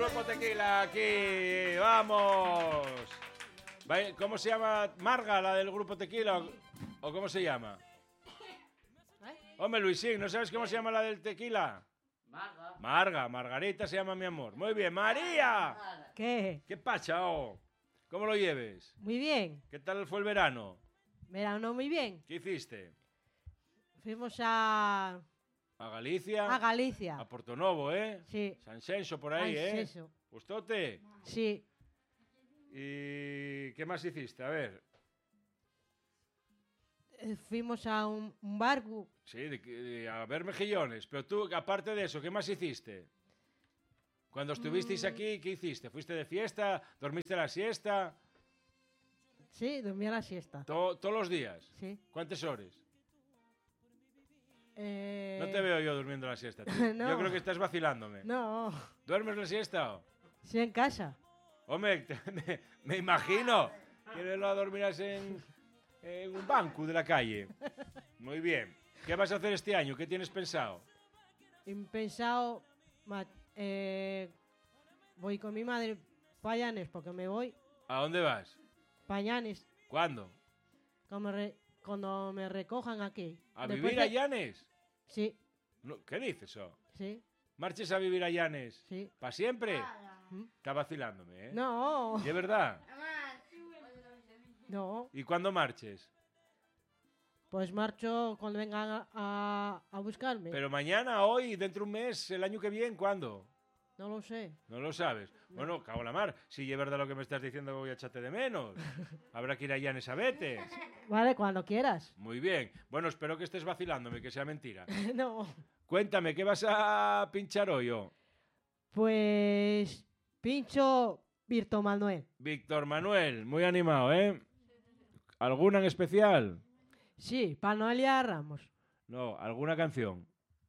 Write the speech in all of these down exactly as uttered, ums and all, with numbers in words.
Grupo Tequila, aquí, vamos. ¿Cómo se llama? ¿Marga, la del Grupo Tequila? ¿O, o cómo se llama? ¿Eh? Hombre, Luisín, ¿no sabes cómo se llama la del tequila? Marga. Marga, Margarita se llama mi amor. Muy bien, María. ¿Qué? ¿Qué pacha, oh? ¿Cómo lo lleves? Muy bien. ¿Qué tal fue el verano? Verano muy bien. ¿Qué hiciste? Fuimos a... A Galicia. A Galicia. A Portonovo, ¿eh? Sí. San Xenxo por ahí, Ay, ¿eh? eso. ¿Gustote? Sí. ¿Y qué más hiciste? A ver. Eh, Fuimos a un, un barco. Sí, de, de- a ver mejillones. Pero tú, aparte de eso, ¿qué más hiciste? Cuando estuvisteis Mm. aquí, ¿qué hiciste? ¿Fuiste de fiesta? ¿Dormiste la siesta? Sí, dormí a la siesta. To- ¿Todos los días? Sí. ¿Cuántas horas? Eh... No te veo yo durmiendo la siesta, tío. No. Yo creo que estás vacilándome. No. ¿Duermes la siesta? o? Sí, en casa. Hombre, te- me, me imagino que lo dormirás en, en un banco de la calle. Muy bien. ¿Qué vas a hacer este año? ¿Qué tienes pensado? He pensado... ma- eh, voy con mi madre para Llanes, porque me voy ¿A dónde vas? para Llanes ¿Cuándo? cuando me, re- cuando me recojan aquí. ¿A Después vivir de- a Llanes? Sí, No, ¿qué dices, oh? sí, ¿Marches a vivir a Llanes? sí. ¿Para siempre? ¿Mm? Está vacilándome, ¿eh? No, ¿De verdad? no. ¿Y cuándo marches? Pues marcho cuando vengan a, a- a buscarme. ¿Pero mañana, hoy, dentro de un mes, el año que viene, cuándo? No lo sé. No lo sabes. Bueno, cago en la mar. Si es verdad lo que me estás diciendo, voy a echarte de menos. Habrá que ir a Llanes a vete. Vale, cuando quieras. Muy bien. Bueno, espero que estés vacilándome, que sea mentira. No. Cuéntame, ¿qué vas a pinchar hoy, oh? Pues pincho Virto Manuel. Víctor Manuel, muy animado, ¿eh? ¿Alguna en especial? Sí, para Noelia Ramos. No, ¿alguna canción?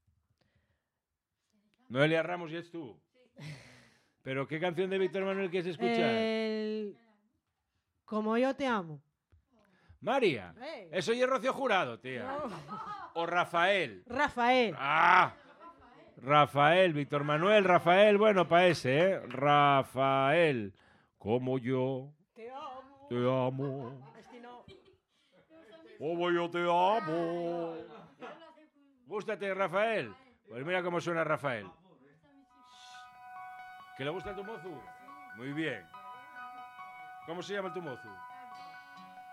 Noelia Ramos y es tú. ¿Pero qué canción de Víctor Manuel quieres escuchar? El... Como yo te amo. María. Hey. Eso y es Rocío Jurado, tía. No. O Rafael. Rafael. ¡Ah! Rafael, Víctor Manuel, Rafael, bueno, para ese, ¿eh? Rafael, como yo Te amo. te amo, Este no. como yo te amo. ¿Gústate, Rafael? Pues mira cómo suena Rafael. ¿Que le gusta tu mozo? Muy bien. ¿Cómo se llama tu mozo?